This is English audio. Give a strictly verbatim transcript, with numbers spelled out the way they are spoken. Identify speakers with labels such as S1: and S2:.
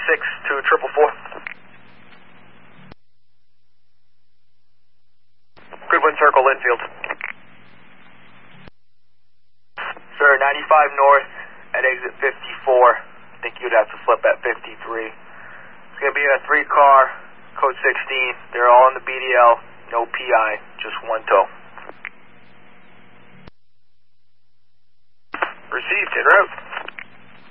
S1: six to triple four. Goodwin Circle, Linfield. Sir, ninety-five north at exit fifty-four. I think you'd have to flip at fifty-three. It's going to be a three car, code sixteen. They're all in the B D L, no P I, just one tow.